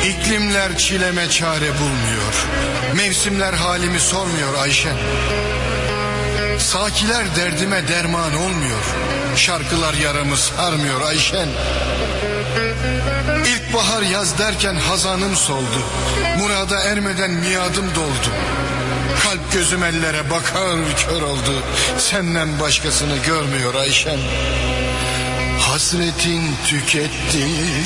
İklimler çileme çare bulmuyor. Mevsimler halimi sormuyor Ayşen. Sakiler derdime derman olmuyor. Şarkılar yaramı sarmıyor Ayşen. İlkbahar yaz derken hazanım soldu. Murada ermeden miadım doldu. Kalp gözüm ellere bakar kör oldu. Senden başkasını görmüyor Ayşen. Hasretin tüketti